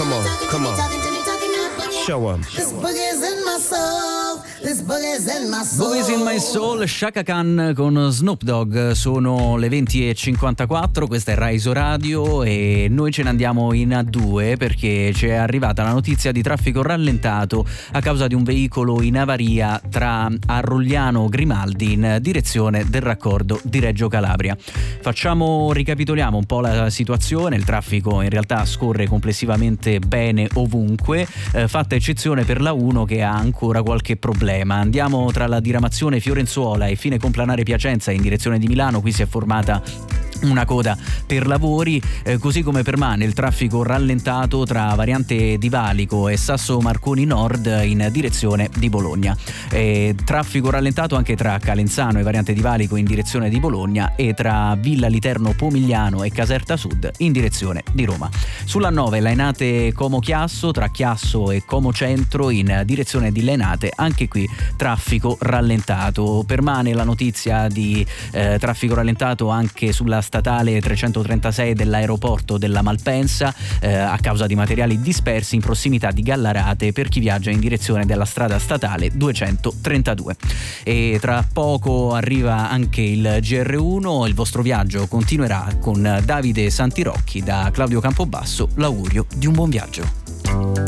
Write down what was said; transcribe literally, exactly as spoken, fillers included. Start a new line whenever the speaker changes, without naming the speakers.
Come on, come on. Show 'em.
This boogie's in my soul. This boogie's in my soul.
Boogies in My Soul, Chaka Khan con Snoop Dogg. Sono le venti e cinquantaquattro, questa è Rai Radio e noi ce ne andiamo in A due perché ci è arrivata la notizia di traffico rallentato a causa di un veicolo in avaria tra Arrogliano Grimaldi in direzione del raccordo di Reggio Calabria. Facciamo, ricapitoliamo un po' la situazione. Il traffico in realtà scorre complessivamente bene ovunque, eh, fatta eccezione per la uno che ha ancora qualche problema. Andiamo tra la diramazione Fiorenzuola e fine Complanare Piacenza in direzione di Milano. Qui si è formata una coda per lavori, eh, così come permane il traffico rallentato tra variante di Valico e Sasso Marconi Nord in direzione di Bologna. Eh, traffico rallentato anche tra Calenzano e variante di Valico in direzione di Bologna e tra Villa Literno Pomigliano e Caserta Sud in direzione di Roma. Sulla nove Lainate Como Chiasso, tra Chiasso e Como Centro in direzione di Lainate, anche qui traffico rallentato. Permane la notizia di eh, traffico rallentato anche sulla statale trecentotrentasei dell'aeroporto della Malpensa eh, a causa di materiali dispersi in prossimità di Gallarate per chi viaggia in direzione della strada statale duecentotrentadue. E tra poco arriva anche il G R uno. Il vostro viaggio continuerà con Davide Santirocchi. Da Claudio Campobasso l'augurio di un buon viaggio.